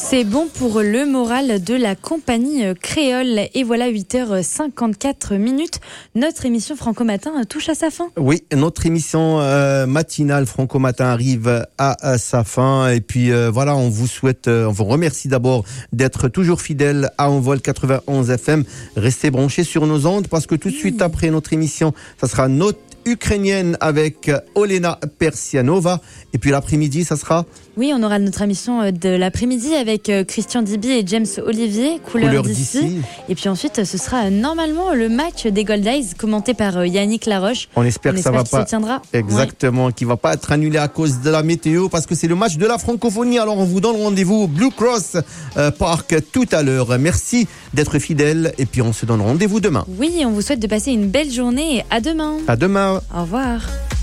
C'est bon pour le moral de la compagnie créole. Et voilà, 8h54. Notre émission Franco Matin touche à sa fin. Oui, notre émission matinale Franco Matin arrive à sa fin. Et puis voilà, on vous remercie d'abord d'être toujours fidèles à Envol 91 FM. Restez branchés sur nos ondes parce que tout de suite après notre émission, ça sera Note ukrainienne avec Olena Persianova. Et puis l'après-midi, ça sera... Oui, on aura notre émission de l'après-midi avec Christian Dibi et James Olivier, couleur d'ici. Et puis ensuite, ce sera normalement le match des Gold Eyes, commenté par Yannick Laroche. On espère que ça va pas... se tiendra. Exactement, qui va pas être annulé à cause de la météo, parce que c'est le match de la francophonie. Alors on vous donne rendez-vous au Blue Cross Park tout à l'heure. Merci d'être fidèles et puis on se donne rendez-vous demain. Oui, on vous souhaite de passer une belle journée et à demain. À demain. Au revoir.